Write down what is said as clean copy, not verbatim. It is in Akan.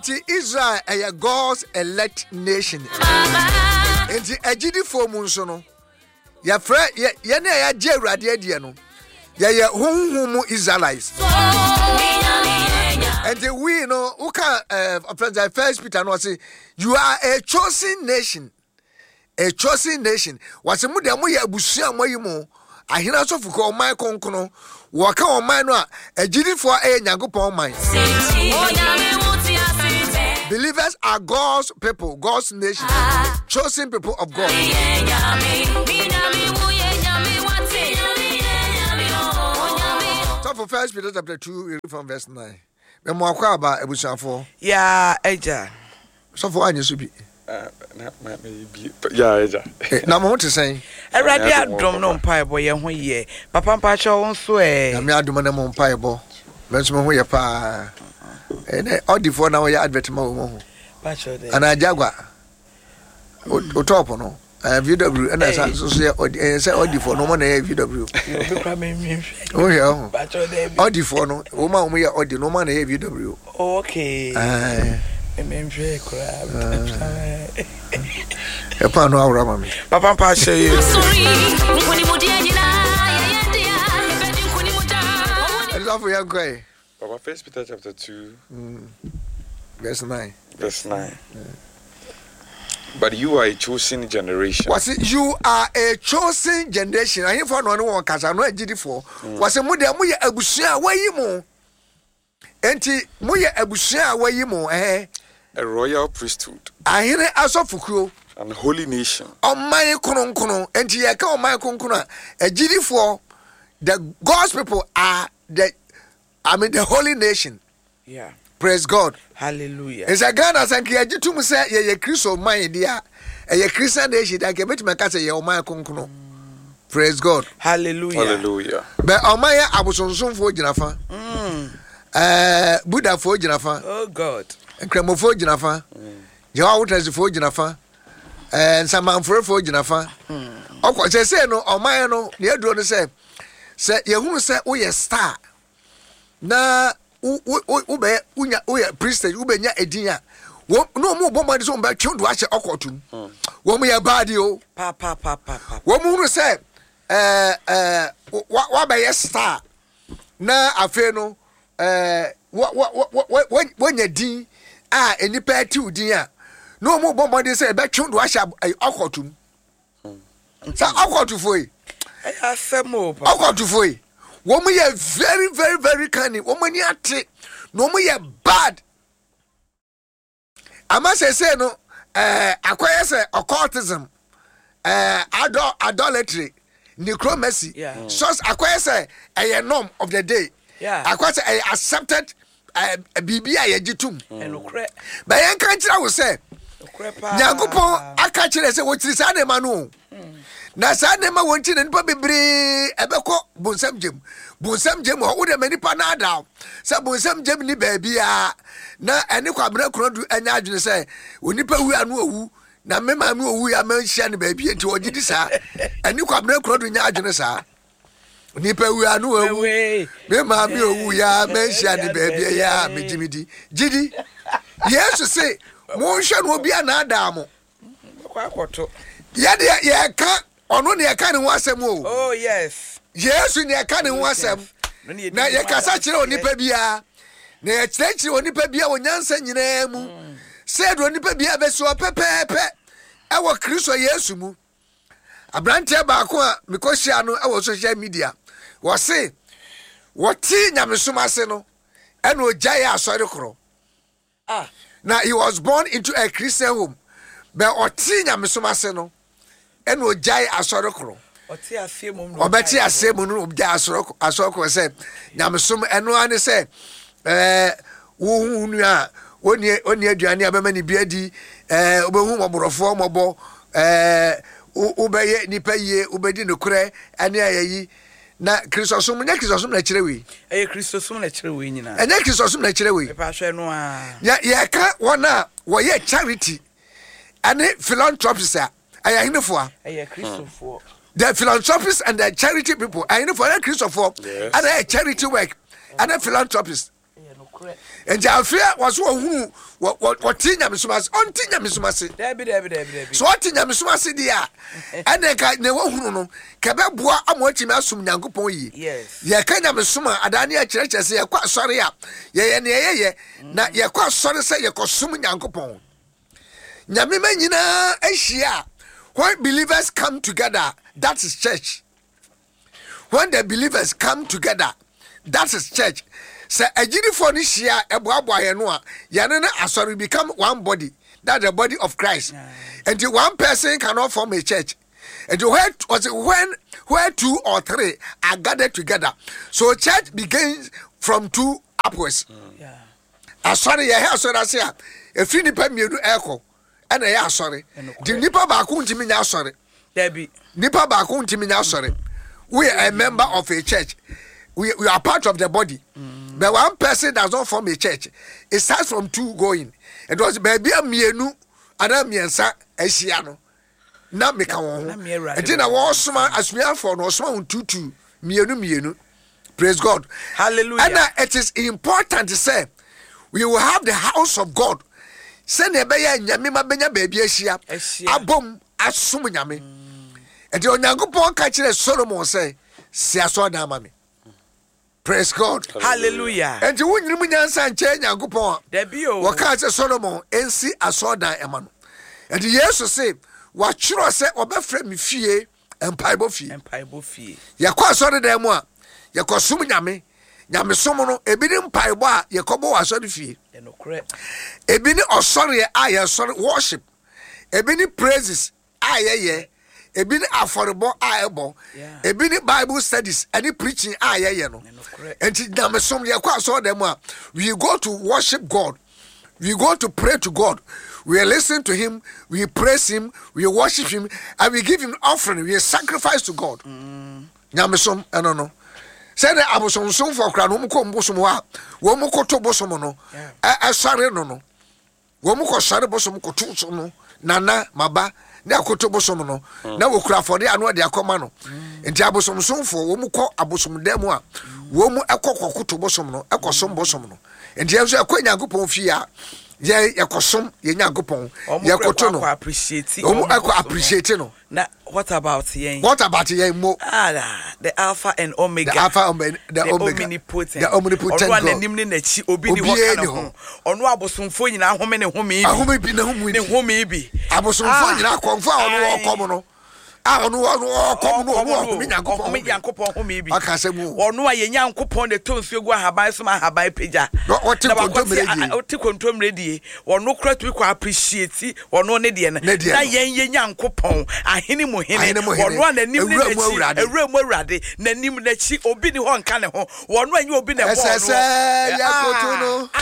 enti Israel God's elect nation. Enti agidi for mu nso no ya fra ye na ya je Awurade adie no ye honhom Israelites. And we know who can First Peter no say you are a chosen nation. A chosen nation. What's mu de mo ye abusua mo yimo ahina so fuko o man konkono wo ka o man no a agidifo Nyankopon man. Believers are God's people, God's nation, chosen people of God. So for First Peter chapter 2 from verse 9. Me mo akwa ba ebusuafo. Ya eja. So for anyi so bi. Yeah, eja. Na mo te sen. Awurade adom no mpaebo ye ho ye. Papa mpacha won so Na me adom na mo mpaebo. Me so mo ho ye pa. Odifo na wo ya advertisement wo ho. Pacho de. Ana Jaguar. O top no. VW and so say Odifo no mo na VW. You be kwa me. Oh yeah. Pacho de. Odifo no, wo ma mo ya Odi no ma na VW. Okay. Memhwe kura. E pa no awra ma me. Papa mpacha ye. I love you guy. Papa, First Peter chapter 2, verse 9. Verse 9. But you are a chosen generation. Was it you are a chosen generation? I hear for no one kasa no agidi for. Was it mo de mo ye abusua wayi mo. Enti mo ye abusua wayi mo A royal priesthood. Ahine asofukuo. And holy nation. Oman kono enti ye ka oman kono agidi for the God's people are the holy nation. Yeah. Praise God. Hallelujah. It's a Ghana sanki ajitu mu say ye Christo man dia. Ye Christian nation that ke betima ka say ye oman konkono. Praise God. Hallelujah. Hallelujah. But oman ya abosonsonfo ginafa. Buddha fo ginafa. Oh God. Kremofo ginafa. Jehovah Witness fo ginafa. Samanfo fo ginafa. Okwo say no oman no ne aduro no say ye hunu say wo ye star. Na unya priestess ubenya edinya no mo bomba so mba twondo ache okotum wo mo ya badi o Pa wo mo no say wa ba yes star na afi no wonya din a enipa ti udin a no mo bomba de say be twondo ache okotum sa okotufoi afemo pa okotufoi woman ye very, very, very cunning. Woman ye ate. No woman ye bad. I must say no. Acquire say occultism. Idolatry. Necromancy. Yeah. So acquire say a norm of the day. Yeah. Acquire say accepted. Bibia ye jitum. Enokre. But yan country I will say. Nyankopon aka kire say wotiri sa na ma no. Na sa na ma wonti na nipa bebre ebekọ bonsam jem wo de manipa na ada sa bonsam jem ni ba bia na ene kwabra krodu anya adwene say onipa wu anu owu na mema me owu ya manhia ne ba bia nti ogidi sa ene kwabra krodu nya adwene sa onipa wu anu owu mema me owu ya manhia ne ba bia ya mejimidi gidi yesu say mo hwe no bia na ada mo kwa akoto ye ka ono ne ka ne ho asem o. Oh yes. Yesu ne ka ne ho asem. Na ye kasa kire onipa bia. Na ye kire onipa bia onyansa nyina mu. Se do onipa bia be so pepepe. Ewo Kristo Yesu mu. Abrante ba ko a mekohia no ewo social media. Wo se woti nyamesoma se no ena ojaye asori koro. Now he was born into a Christian home. But oti nyamesoma se no ena ojaye asori koro. Oti afemu no. Obeti asemu no ojaye asori koro se nyamesom eno ane se wo hunu a oni aduane abema ni biadi obehu moborofo mobo ubeye nipa ye ubedi nokure ane ayi na Kristosum na kirewe Kristosum na kirewe nyina ene Kristosum na kirewe me pa hwe no a ya ka wona wo ye charity ane philanthropists aya hinefo Kristofo the philanthropists and the charity people aya hinefo na Kristofo and charity work and philanthropists And Alfia was who what Tina Missumas on Tina Missumasi. So what Tina Missumasi, dear, and then I never know. Cababua, I'm watching Masum Yangupoyi. Yes. Ya kind of Missuma, Adania Church, as you're quite sorry up. Yeah. Not you're quite sorry, say you're consuming Yankupon. Yamimena, Asia. When believers come together, that is church. When the believers come together, that is church. Say a uniform is here, a boy and one, Yanana Asori become one body. That's the body of Christ. And the one person cannot form a church. And where 2 or 3 are gathered together. So church begins from 2 upwards. Asori, yeah, so that's here. If you need to echo, and I are sorry. The Nipa Bakun Timina sorry. Debbie. Nipa Bakun Timina sorry. We are a member of a church. We are part of the body. But one person does not form a church. It starts from 2 going. It was baby a mienu, Adam Miensa, Asiano. Not make a one. And then I was as we are for no small 2 mienu. Praise God. Hallelujah. And it is important to say we will have the house of God. Send a bear Yamima Benya baby Asia. Abom asum Yami. And your Nangupon catches Solomon say, Siaso Damami. Praise God. Hallelujah. And you wouldn't remain and change Nangupon. Debio. What catch Solomon and see a soda Eman. And yes to say, what should I say or befriend me fee and pibo fee. Yakwa sorry demoa. Yakosum Yami. Yami Somono, a bidding paiba, Yakobo was sorry fee. Ebini osori aye sorry worship. Ebini praises aye. Ebini affordable ayebo. Ebini Bible studies any preaching aye no. And namesom ye kwa so dem a we go to worship God. We go to pray to God. We listen to him, we praise him, we worship him, and we give him offering, we sacrifice to God. Namesom no. Say the abosom for kra no mko mbosom wa wo mko to bosom no asare no wo mko sare bosom ko to so no nana maba na akoto bosom no na wo kura for de anu de akoma no enti abosom for wo mko abosom dem a wo mu ekokokoto bosom no ekosom bosom no enti enso akwanya gopon fi a ye ekosom ye nyagopon ye koto no omu appreciate no. Now, what about yen? What about yen mo? The Alpha and Omega. The Alpha and the Omega. Omnipotent. The omnipotent God. On nimni nechi obi ni wakana. Onu abosomfo nyina home ne home ibi. Ahome bi ne home ibi. Ne home ibi. Abosomfo nyina konfa onu okom no. Onu okom no onu Nyankopon home ibi. Akasemu. Onu a Nyankopon de tonsu egu ahaban so ma ahaban peja. Oti kontom redie. Onu kra to ko appreciate onu ne de na yen Nyankopon ahene mo hene onu ananim ne nechi ewremu awurade nanim nechi obi ni ho nka ne ho onu anye obi na bo onu yakoto no